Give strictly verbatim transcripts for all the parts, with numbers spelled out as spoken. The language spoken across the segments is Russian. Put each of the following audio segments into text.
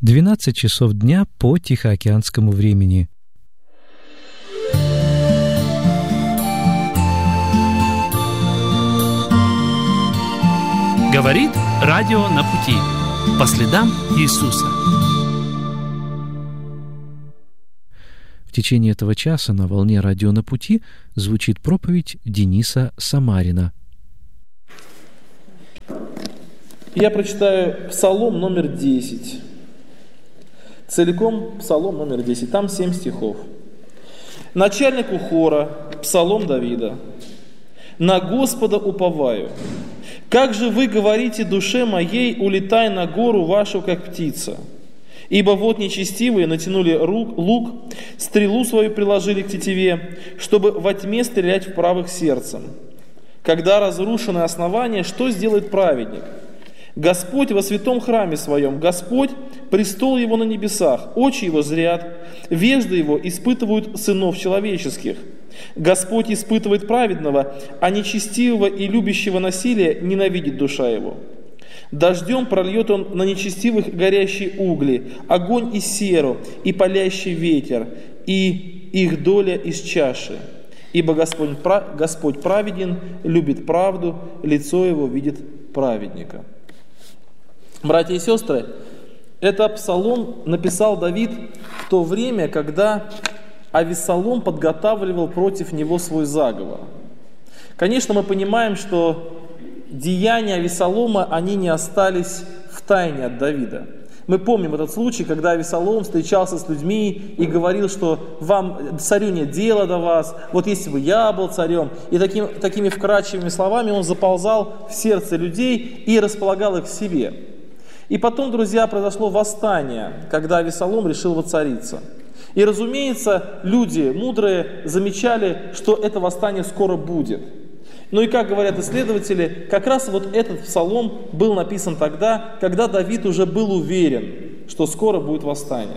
двенадцать часов дня по Тихоокеанскому времени. Говорит радио на пути. По следам Иисуса. В течение этого часа на волне радио на пути звучит проповедь Дениса Самарина. Я прочитаю Псалом номер десять. Целиком Псалом номер десять. Там семь стихов. Начальнику хора, Псалом Давида. «На Господа уповаю. Как же вы говорите душе моей, улетай на гору вашу, как птица? Ибо вот нечестивые натянули рук, лук, стрелу свою приложили к тетиве, чтобы во тьме стрелять в правых сердцем. Когда разрушены основания, что сделает праведник? Господь во святом храме своем, Господь, престол его на небесах, очи его зрят, вежды его испытывают сынов человеческих. Господь испытывает праведного, а нечестивого и любящего насилия ненавидит душа его. Дождем прольет он на нечестивых горящие угли, огонь и серу, и палящий ветер, и их доля из чаши. Ибо Господь, Господь праведен, любит правду, лицо его видит праведника». Братья и сестры, этот псалом написал Давид в то время, когда Авессалом подготавливал против него свой заговор. Конечно, мы понимаем, что деяния Авессалома, они не остались в тайне от Давида. Мы помним этот случай, когда Авессалом встречался с людьми и говорил, что вам, царю, нет дела до вас, вот если бы я был царем. И таким, такими вкрадчивыми словами он заползал в сердце людей и располагал их к себе. И потом, друзья, произошло восстание, когда Авессалом решил воцариться. И, разумеется, люди мудрые замечали, что это восстание скоро будет. Ну и, как говорят исследователи, как раз вот этот псалом был написан тогда, когда Давид уже был уверен, что скоро будет восстание.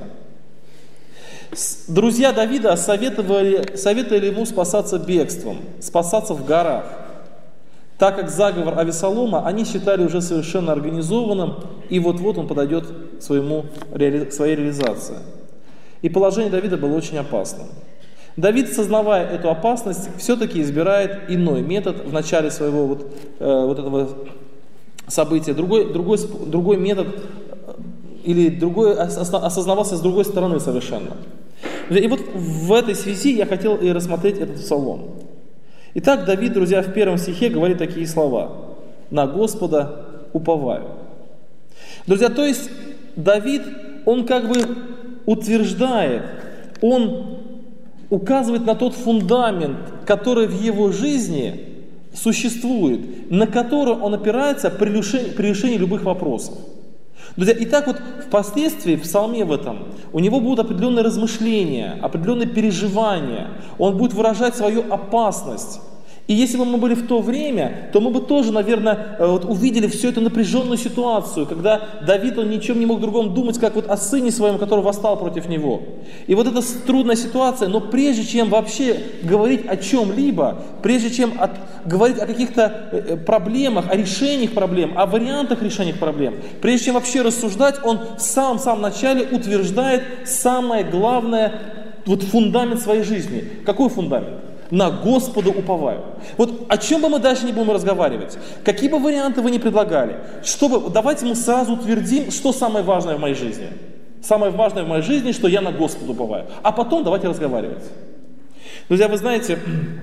Друзья Давида советовали, советовали ему спасаться бегством, спасаться в горах, так как заговор Авессалома они считали уже совершенно организованным, и вот-вот он подойдет к своему, к своей реализации. И положение Давида было очень опасным. Давид, сознавая эту опасность, все-таки избирает иной метод в начале своего вот, э, вот этого события. Другой, другой, другой метод или другой, осознавался с другой стороны совершенно. И вот в этой связи я хотел и рассмотреть этот псалом. Итак, Давид, друзья, в первом стихе говорит такие слова: «На Господа уповаю». Друзья, то есть Давид, он как бы утверждает, он указывает на тот фундамент, который в его жизни существует, на который он опирается при решении, при решении любых вопросов. Друзья, и так вот впоследствии в псалме в этом у него будут определенные размышления, определенные переживания, он будет выражать свою опасность. И если бы мы были в то время, то мы бы тоже, наверное, вот увидели всю эту напряженную ситуацию, когда Давид, он ничем не мог другом думать, как вот о сыне своем, который восстал против него. И вот эта трудная ситуация, но прежде чем вообще говорить о чем-либо, прежде чем от, говорить о каких-то проблемах, о решениях проблем, о вариантах решения проблем, прежде чем вообще рассуждать, он в самом-самом начале утверждает самое главное, вот фундамент своей жизни. Какой фундамент? На Господа уповаю. Вот о чем бы мы дальше не будем разговаривать, какие бы варианты вы ни предлагали, чтобы, давайте мы сразу утвердим, что самое важное в моей жизни. Самое важное в моей жизни, что я на Господа уповаю. А потом давайте разговаривать. Друзья, вы знаете,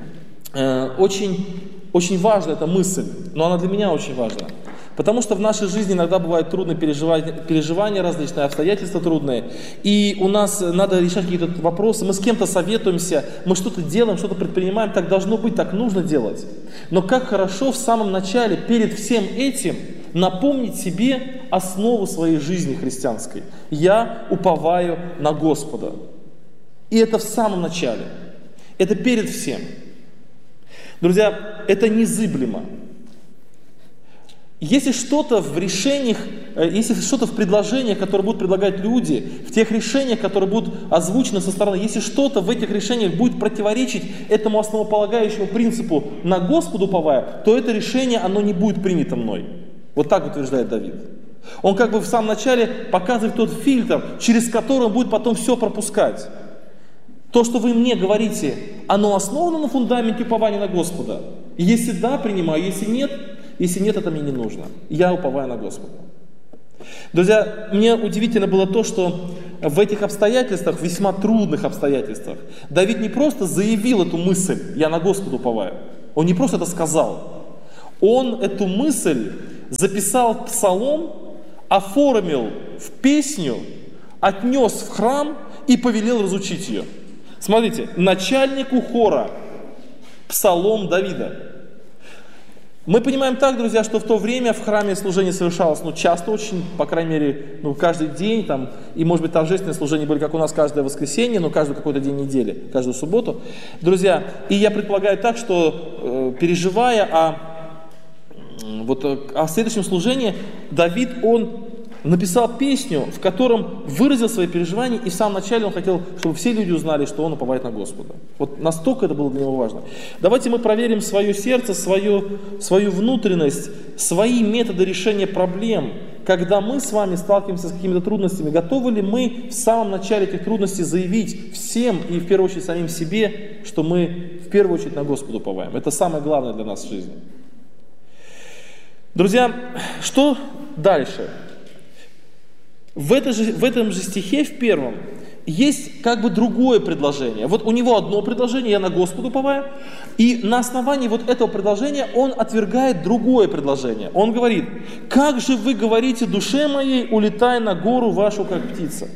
очень, очень важна эта мысль, но она для меня очень важна. Потому что в нашей жизни иногда бывают трудные переживания, переживания различные, обстоятельства трудные. И у нас надо решать какие-то вопросы, мы с кем-то советуемся, мы что-то делаем, что-то предпринимаем, так должно быть, так нужно делать. Но как хорошо в самом начале, перед всем этим, напомнить себе основу своей жизни христианской. Я уповаю на Господа. И это в самом начале. Это перед всем. Друзья, это незыблемо. Если что-то в решениях, если что-то в предложениях, которые будут предлагать люди, в тех решениях, которые будут озвучены со стороны, если что-то в этих решениях будет противоречить этому основополагающему принципу «на Господу уповая», то это решение, оно не будет принято мной. Вот так утверждает Давид. Он как бы в самом начале показывает тот фильтр, через который он будет потом все пропускать. То, что вы мне говорите, оно основано на фундаменте упования на Господа. И если да, принимаю, если нет, если нет, это мне не нужно. Я уповаю на Господа. Друзья, мне удивительно было то, что в этих обстоятельствах, весьма трудных обстоятельствах, Давид не просто заявил эту мысль «я на Господа уповаю». Он не просто это сказал. Он эту мысль записал в псалом, оформил в песню, отнес в храм и повелел разучить ее. Смотрите, начальнику хора, псалом Давида. Мы понимаем так, друзья, что в то время в храме служение совершалось, ну, часто очень, по крайней мере, ну, каждый день, там, и, может быть, торжественные служения были, как у нас, каждое воскресенье, но каждый какой-то день недели, каждую субботу. Друзья, и я предполагаю так, что, э, переживая о, вот, о следующем служении, Давид, он написал песню, в котором выразил свои переживания, и в самом начале он хотел, чтобы все люди узнали, что он уповает на Господа. Вот настолько это было для него важно. Давайте мы проверим свое сердце, свою, свою внутренность, свои методы решения проблем. Когда мы с вами сталкиваемся с какими-то трудностями, готовы ли мы в самом начале этих трудностей заявить всем и в первую очередь самим себе, что мы в первую очередь на Господа уповаем? Это самое главное для нас в жизни. Друзья, что дальше? В, это же, в этом же стихе, в первом, есть как бы другое предложение. Вот у него одно предложение, я на Господа уповаю, и на основании вот этого предложения он отвергает другое предложение. Он говорит: «Как же вы говорите душе моей, улетай на гору вашу, как птица».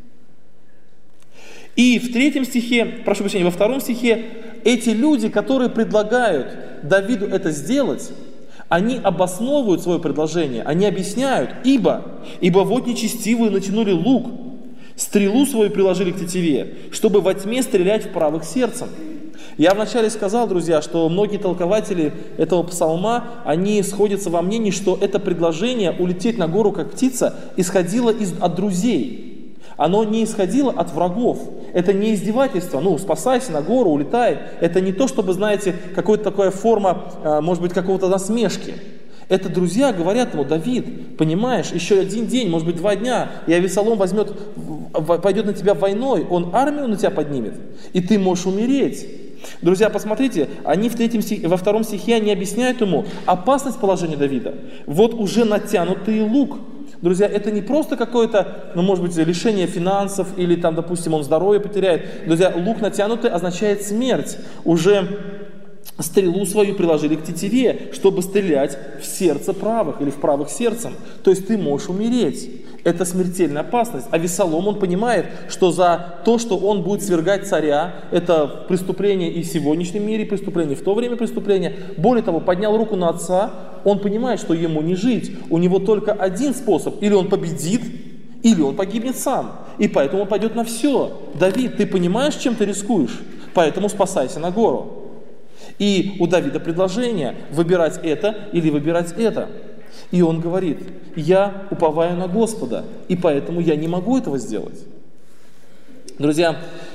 И в третьем стихе, прошу прощения, во втором стихе, эти люди, которые предлагают Давиду это сделать, они обосновывают свое предложение, они объясняют, ибо, ибо вот нечестивые натянули лук, стрелу свою приложили к тетиве, чтобы во тьме стрелять в правых сердцем. Я вначале сказал, друзья, что многие толкователи этого псалма, они сходятся во мнении, что это предложение улететь на гору как птица исходило из, от друзей. Оно не исходило от врагов. Это не издевательство. Ну, спасайся на гору, улетай. Это не то, чтобы, знаете, какая-то такая форма, может быть, какого-то насмешки. Это друзья говорят ему: Давид, понимаешь, еще один день, может быть, два дня, и Авесолом возьмет, пойдет на тебя войной, он армию на тебя поднимет, и ты можешь умереть. Друзья, посмотрите, они в третьем стихе, во втором стихе они объясняют ему опасность положения Давида. Вот уже натянутый лук. Друзья, это не просто какое-то, ну, может быть, лишение финансов или там, допустим, он здоровье потеряет. Друзья, лук натянутый означает смерть. Уже стрелу свою приложили к тетиве, чтобы стрелять в сердце правых или в правых сердцем. То есть ты можешь умереть. Это смертельная опасность. А Авесолом, он понимает, что за то, что он будет свергать царя, это преступление и в сегодняшнем мире, преступление в то время преступление. Более того, поднял руку на отца, он понимает, что ему не жить. У него только один способ: или он победит, или он погибнет сам. И поэтому он пойдет на все. Давид, ты понимаешь, чем ты рискуешь? Поэтому спасайся на гору. И у Давида предложение: выбирать это или выбирать это. И он говорит: я уповаю на Господа, и поэтому я не могу этого сделать. Друзья,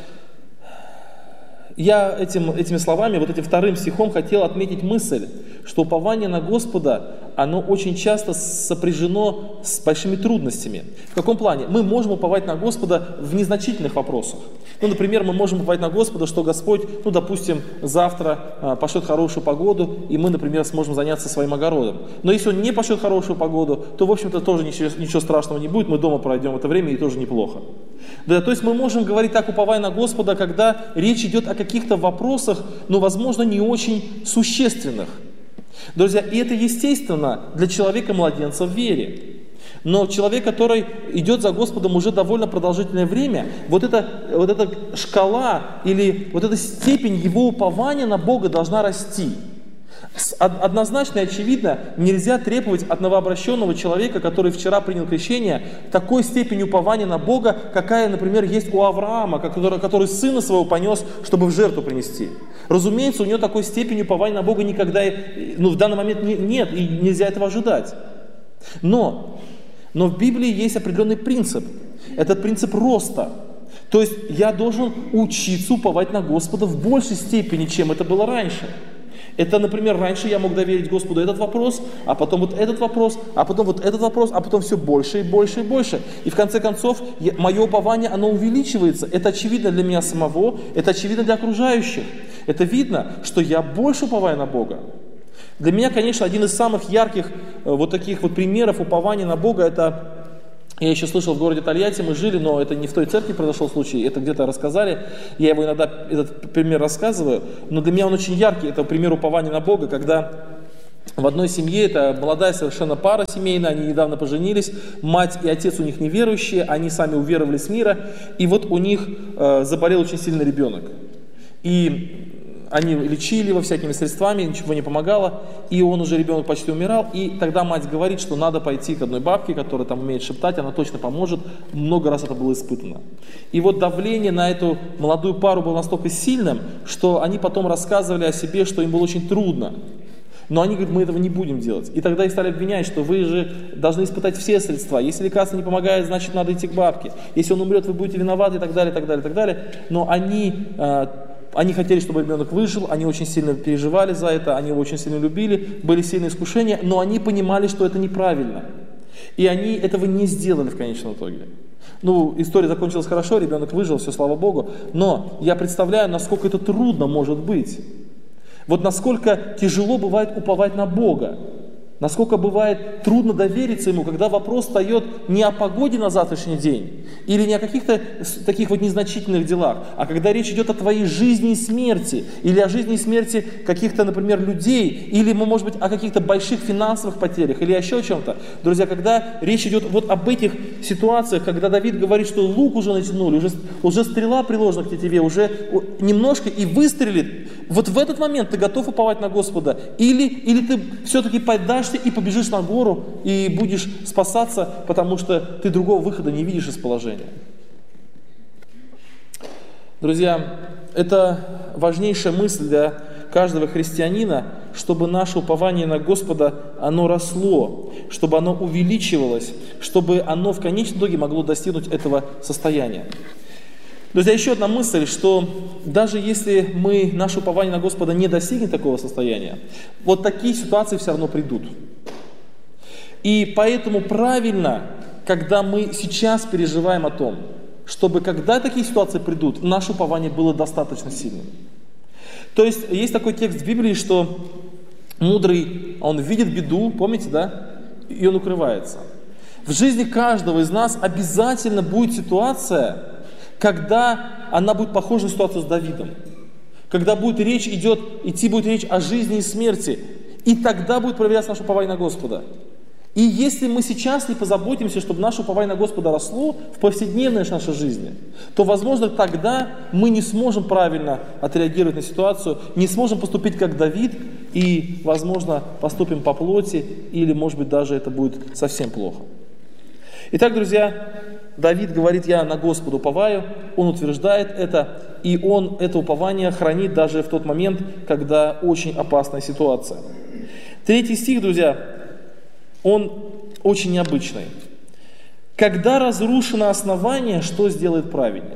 я этим, этими словами, вот этим вторым стихом хотел отметить мысль, что упование на Господа, оно очень часто сопряжено с большими трудностями. В каком плане? Мы можем уповать на Господа в незначительных вопросах. Ну, например, мы можем уповать на Господа, что Господь, ну, допустим, завтра а, пошлет хорошую погоду, и мы, например, сможем заняться своим огородом. Но если Он не пошлет хорошую погоду, то, в общем-то, тоже ничего, ничего страшного не будет, мы дома проведем это время, и тоже неплохо. Да, то есть мы можем говорить так, уповая на Господа, когда речь идет о каких-то вопросах, ну, возможно, не очень существенных. Друзья, и это естественно для человека-младенца в вере. Но человек, который идет за Господом уже довольно продолжительное время, вот эта, вот эта шкала или вот эта степень его упования на Бога должна расти. Однозначно и очевидно нельзя требовать от новообращенного человека, который вчера принял крещение, такой степени упования на Бога, какая, например, есть у Авраама, который, который сына своего понес, чтобы в жертву принести. Разумеется, у него такой степени упования на Бога никогда, ну, в данный момент нет, и нельзя этого ожидать. Но, но в Библии есть определенный принцип. Этот принцип роста. То есть я должен учиться уповать на Господа в большей степени, чем это было раньше. Это, например, раньше я мог доверить Господу этот вопрос, а потом вот этот вопрос, а потом вот этот вопрос, а потом все больше и больше и больше. И в конце концов, я, мое упование, оно увеличивается. Это очевидно для меня самого, это очевидно для окружающих. Это видно, что я больше уповаю на Бога. Для меня, конечно, один из самых ярких вот таких вот примеров упования на Бога, это... Я еще слышал, в городе Тольятти мы жили, но это не в той церкви произошел случай, это где-то рассказали. Я его иногда, этот пример рассказываю, но для меня он очень яркий. Это пример упования на Бога, когда в одной семье, это молодая совершенно пара семейная, они недавно поженились, мать и отец у них неверующие, они сами уверовали с мира, и вот у них э, заболел очень сильный ребенок. И они лечили его всякими средствами, ничего не помогало, и он уже, ребенок почти умирал, и тогда мать говорит, что надо пойти к одной бабке, которая там умеет шептать, она точно поможет, много раз это было испытано. И вот давление на эту молодую пару было настолько сильным, что они потом рассказывали о себе, что им было очень трудно. Но они говорят, мы этого не будем делать. И тогда их стали обвинять, что вы же должны испытать все средства. Если лекарство не помогает, значит надо идти к бабке. Если он умрет, вы будете виноваты и так далее, и так далее, и так далее. Но они... Они хотели, чтобы ребенок выжил, они очень сильно переживали за это, они его очень сильно любили, были сильные искушения, но они понимали, что это неправильно. И они этого не сделали в конечном итоге. Ну, история закончилась хорошо, ребенок выжил, все, слава Богу, но я представляю, насколько это трудно может быть. Вот насколько тяжело бывает уповать на Бога. Насколько бывает трудно довериться Ему, когда вопрос встает не о погоде на завтрашний день, или не о каких-то таких вот незначительных делах, а когда речь идет о твоей жизни и смерти, или о жизни и смерти каких-то, например, людей, или, может быть, о каких-то больших финансовых потерях, или еще о чем-то. Друзья, когда речь идет вот об этих ситуациях, когда Давид говорит, что лук уже натянули, уже, уже стрела приложена к тетиве, уже немножко и выстрелит, вот в этот момент ты готов уповать на Господа, или, или ты все-таки поддашься и побежишь на гору, и будешь спасаться, потому что ты другого выхода не видишь из положения. Друзья, это важнейшая мысль для каждого христианина, чтобы наше упование на Господа, оно росло, чтобы оно увеличивалось, чтобы оно в конечном итоге могло достигнуть этого состояния. Друзья, еще одна мысль, что даже если мы, наше упование на Господа не достигнет такого состояния, вот такие ситуации все равно придут. И поэтому правильно, когда мы сейчас переживаем о том, чтобы когда такие ситуации придут, наше упование было достаточно сильным. То есть, есть такой текст в Библии, что мудрый, он видит беду, помните, да? И он укрывается. В жизни каждого из нас обязательно будет ситуация, когда она будет похожа на ситуацию с Давидом. Когда будет речь идет, идти будет речь о жизни и смерти. И тогда будет проверяться наше упование на Господа. И если мы сейчас не позаботимся, чтобы наше упование на Господа росло в повседневной нашей жизни, то, возможно, тогда мы не сможем правильно отреагировать на ситуацию, не сможем поступить как Давид, и, возможно, поступим по плоти, или, может быть, даже это будет совсем плохо. Итак, друзья, Давид говорит, я на Господа уповаю, он утверждает это, и он это упование хранит даже в тот момент, когда очень опасная ситуация. Третий стих, друзья, он очень необычный. Когда разрушено основание, что сделает праведник?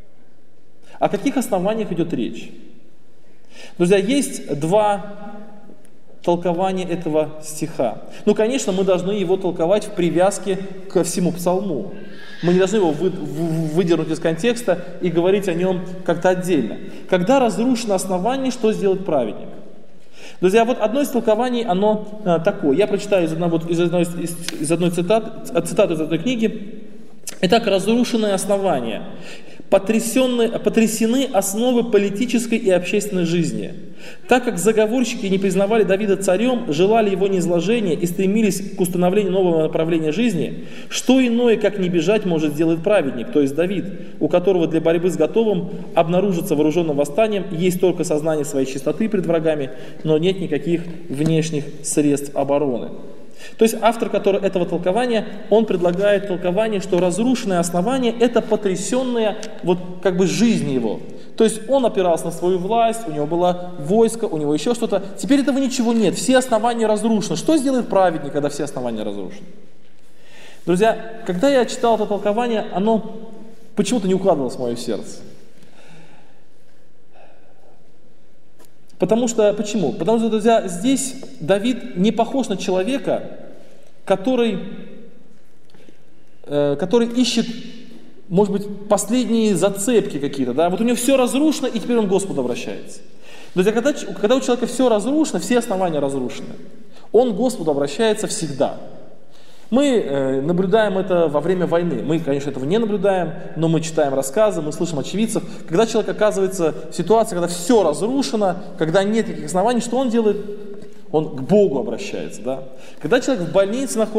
О каких основаниях идет речь? Друзья, есть два толкования этого стиха. Ну, конечно, мы должны его толковать в привязке ко всему псалму. Мы не должны его вы, выдернуть из контекста и говорить о нем как-то отдельно. Когда разрушено основание, что сделает праведник? Друзья, вот одно из толкований, оно а, такое. Я прочитаю из, одного, из одной, из, из одной цитат, цитату из одной книги. Итак, разрушенное основание. Потрясены основы политической и общественной жизни. Так как заговорщики не признавали Давида царем, желали его низложения и стремились к установлению нового направления жизни, что иное, как не бежать, может сделать праведник, то есть Давид, у которого для борьбы с готовым обнаружиться вооруженным восстанием есть только сознание своей чистоты пред врагами, но нет никаких внешних средств обороны. То есть автор который, этого толкования, он предлагает толкование, что разрушенное основание – это потрясенная вот, как бы жизнь его. То есть он опирался на свою власть, у него было войско, у него еще что-то. Теперь этого ничего нет, все основания разрушены. Что сделает праведник, когда все основания разрушены? Друзья, когда я читал это толкование, оно почему-то не укладывалось в мое сердце. Потому что, почему? Потому что, друзья, здесь Давид не похож на человека, который, э, который ищет, может быть, последние зацепки какие-то. Да? Вот у него все разрушено, и теперь он к Господу обращается. Друзья, когда, когда у человека все разрушено, все основания разрушены, он к Господу обращается всегда. Мы э, наблюдаем это во время войны. Мы, конечно, этого не наблюдаем, но мы читаем рассказы, мы слышим очевидцев. Когда человек оказывается в ситуации, когда все разрушено, когда нет никаких оснований, что он делает? Он к Богу обращается. Да? Когда человек в больнице находится,